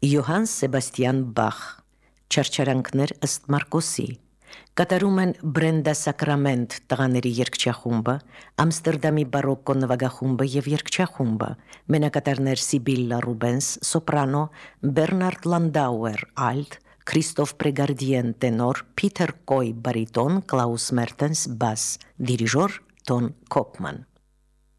Յոհան Սեբաստիան Բախ, Չարչարանքներ ըստ Մարկոսի, կատարում են Բրենդա Սակրամենտ տղաների երգչախումբը, Ամստերդամի բարոկկո նվագախումբը եւ երգչախումբը, մենակատարներ Սիբիլլա Ռուբենս, սոպրանո, Բերնարդ Լանդաուեր, ալտ, Քրիստոֆ Պրեգարդիեն տենոր, Փիթեր Կոյ բարիտոն, Կլաուս Մերտենս բաս, դիրիժոր Տոն Կոպման։